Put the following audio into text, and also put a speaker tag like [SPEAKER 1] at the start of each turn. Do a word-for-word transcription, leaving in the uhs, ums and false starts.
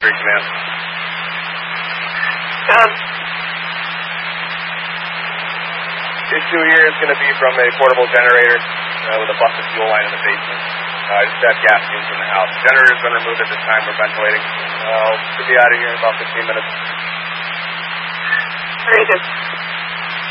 [SPEAKER 1] three command.
[SPEAKER 2] Um,
[SPEAKER 1] Issue here is going to be from a portable generator uh, with a busted fuel line in the basement. Uh, I just have gas fumes in the house. Generator's been removed at this time. We're ventilating. Uh, should be out of here in about fifteen minutes.
[SPEAKER 2] Very good.